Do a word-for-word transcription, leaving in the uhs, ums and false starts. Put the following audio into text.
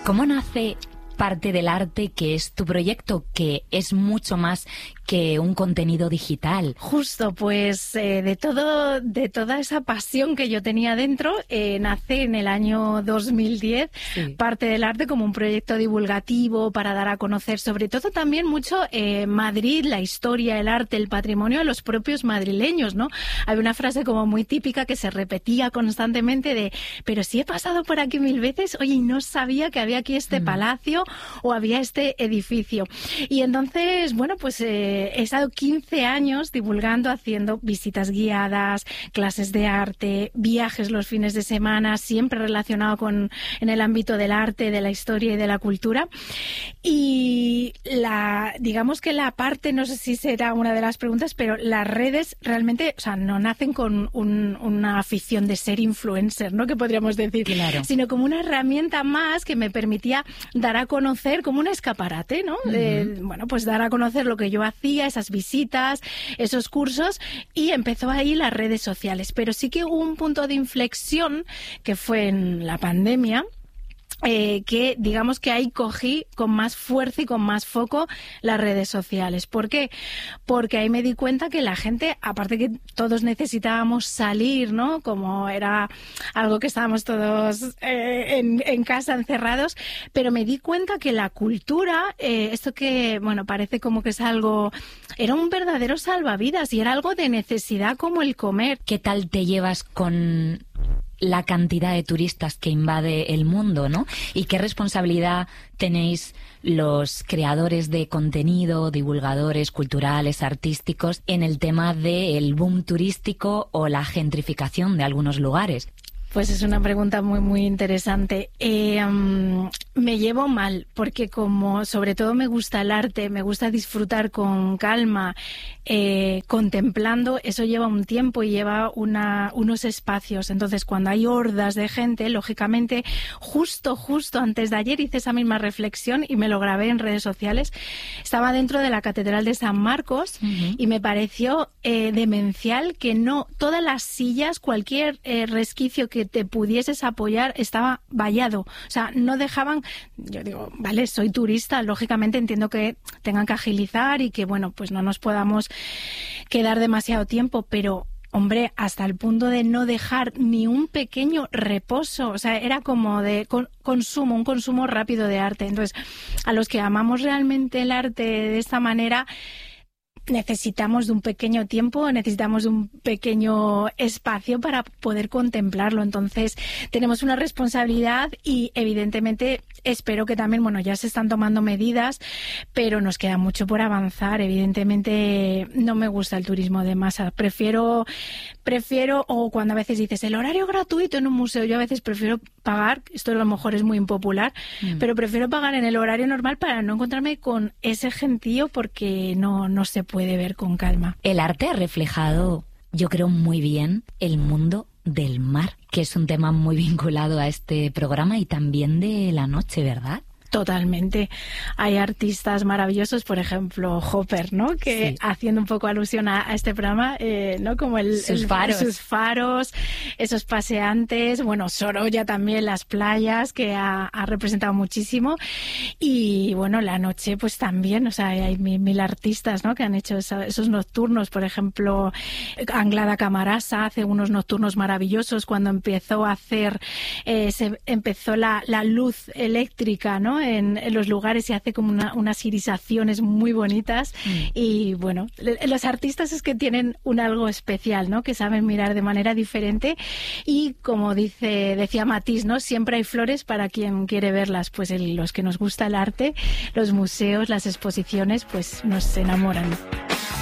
¿Cómo nace Parte del Arte, que es tu proyecto, que es mucho más que un contenido digital? Justo, pues eh, de todo, de toda esa pasión que yo tenía dentro, eh, nace en el año dos mil diez sí. Parte del Arte como un proyecto divulgativo para dar a conocer, sobre todo también mucho eh, Madrid, la historia, el arte, el patrimonio de los propios madrileños, ¿no? Hay una frase como muy típica que se repetía constantemente de, pero si he pasado por aquí mil veces, oye, y no sabía que había aquí este mm. palacio o había este edificio. Y entonces, bueno, pues eh, he estado quince años divulgando, haciendo visitas guiadas, clases de arte, viajes los fines de semana, siempre relacionado con en el ámbito del arte, de la historia y de la cultura. Y la, digamos que la parte, no sé si será una de las preguntas, pero las redes realmente, o sea, no nacen con un, una afición de ser influencer, ¿no? Que podríamos decir, claro. Sino como una herramienta más que me permitía dar a conocer, como un escaparate, ¿no? Uh-huh. Eh, bueno, pues dar a conocer lo que yo hacía, esas visitas, esos cursos, y empezó ahí las redes sociales. Pero sí que hubo un punto de inflexión que fue en la pandemia. Eh, que digamos que ahí cogí con más fuerza y con más foco las redes sociales. ¿Por qué? Porque ahí me di cuenta que la gente, aparte que todos necesitábamos salir, ¿no? Como era algo que estábamos todos eh, en, en casa encerrados, pero me di cuenta que la cultura, eh, esto que, bueno, parece como que es algo, era un verdadero salvavidas y era algo de necesidad como el comer. ¿Qué tal te llevas con la cantidad de turistas que invade el mundo, ¿no? ¿Y qué responsabilidad tenéis los creadores de contenido, divulgadores culturales, artísticos, en el tema del boom turístico o la gentrificación de algunos lugares? Pues es una pregunta muy, muy interesante. Eh, um, me llevo mal, porque como sobre todo me gusta el arte, me gusta disfrutar con calma, eh, contemplando, eso lleva un tiempo y lleva una, unos espacios. Entonces, cuando hay hordas de gente, lógicamente, justo, justo antes de ayer hice esa misma reflexión y me lo grabé en redes sociales. Estaba dentro de la Catedral de San Marcos uh-huh. y me pareció eh, demencial que no, todas las sillas, cualquier eh, resquicio que que te pudieses apoyar estaba vallado, o sea, no dejaban. Yo digo, vale, soy turista, lógicamente entiendo que tengan que agilizar y que, bueno, pues no nos podamos quedar demasiado tiempo, pero hombre, hasta el punto de no dejar ni un pequeño reposo, o sea, era como de con, consumo, un consumo rápido de arte. Entonces, a los que amamos realmente el arte de esta manera, necesitamos de un pequeño tiempo, necesitamos de un pequeño espacio para poder contemplarlo. Entonces, tenemos una responsabilidad y, evidentemente, espero que también, bueno, ya se están tomando medidas, pero nos queda mucho por avanzar. Evidentemente, no me gusta el turismo de masa. Prefiero, prefiero, o cuando a veces dices el horario gratuito en un museo, yo a veces prefiero pagar, esto a lo mejor es muy impopular, mm. pero prefiero pagar en el horario normal para no encontrarme con ese gentío, porque no, no se puede ver con calma. El arte ha reflejado, yo creo, muy bien el mundo del mar, que es un tema muy vinculado a este programa, y también de la noche, ¿verdad? Totalmente. Hay artistas maravillosos, por ejemplo, Hopper, ¿no? Que sí. haciendo un poco alusión a, a este programa, eh, ¿no? Como el, sus el, faros. sus faros, esos paseantes, bueno, Sorolla también, las playas, que ha, ha representado muchísimo. Y bueno, la noche, pues también, o sea, hay mil, mil artistas, ¿no? Que han hecho esa, esos nocturnos, por ejemplo, Anglada Camarasa hace unos nocturnos maravillosos cuando empezó a hacer, eh, se empezó la, la luz eléctrica, ¿no? En, en los lugares, y hace como una, unas irisaciones muy bonitas. Mm. Y bueno, los artistas es que tienen un algo especial, ¿no? Que saben mirar de manera diferente, y como dice decía Matisse, ¿no? Siempre hay flores para quien quiere verlas. Pues el, los que nos gusta el arte, los museos, las exposiciones, pues nos enamoran.